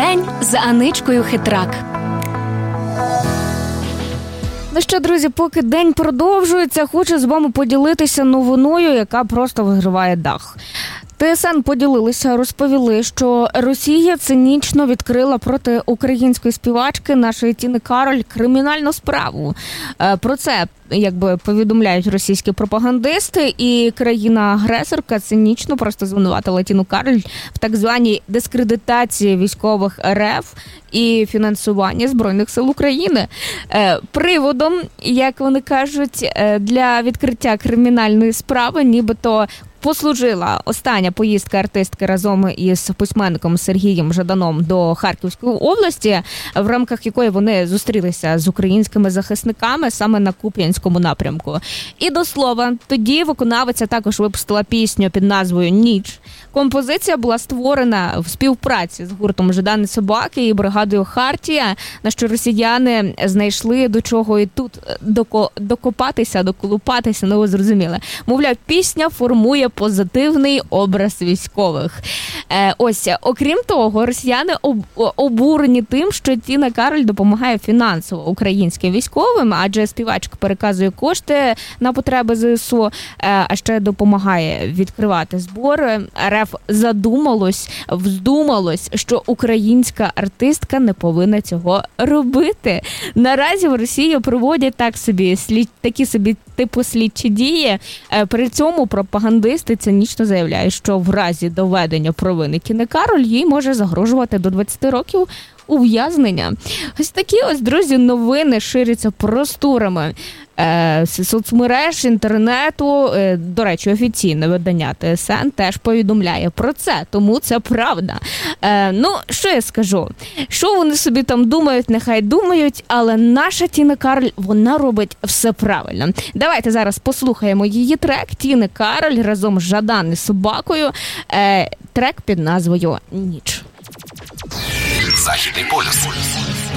День з Аничкою Хитрак. Ну що, друзі, поки день продовжується, хочу з вами поділитися новиною, яка просто вигриває дах. ТСН поділилися, розповіли, що Росія цинічно відкрила проти української співачки нашої Тіни Кароль кримінальну справу. Про це повідомляють російські пропагандисти, і країна-агресорка цинічно просто звинуватила Тіну Кароль в так званій дискредитації військових РФ і фінансування Збройних сил України. Приводом, як вони кажуть, для відкриття кримінальної справи нібито послужила остання поїздка артистки разом із письменником Сергієм Жаданом до Харківської області, в рамках якої вони зустрілися з українськими захисниками саме на Куп'янському напрямку. І до слова, тоді виконавиця також випустила пісню під назвою «Ніч». Композиція була створена в співпраці з гуртом «Жадан і собаки» і бригадою «Хартія», на що росіяни знайшли до чого і тут докопатися, доколупатися, ви зрозуміли. Мовляв, пісня формує позитивний образ військових. Окрім того, росіяни обурені тим, що Тіна Кароль допомагає фінансово українським військовим, адже співачка переказує кошти на потреби ЗСУ, а ще допомагає відкривати збори. РФ вздумалось, що українська артистка не повинна цього робити. Наразі в Росії проводять такі собі типу слідчі дії. При цьому пропагандисти цинічно заявляють, що в разі доведення провини Тіни Кароль їй може загрожувати до 20 років ув'язнення. Ось такі друзі, новини ширяться просторами соцмереж, інтернету. До речі, офіційне видання ТСН теж повідомляє про це, тому це правда. Що я скажу? Що вони собі там думають, нехай думають, але наша Тіна Кароль, вона робить все правильно. Давайте зараз послухаємо її трек Тіни Кароль разом з Жадан і собакою. Трек під назвою «Ніч». Західний полюс.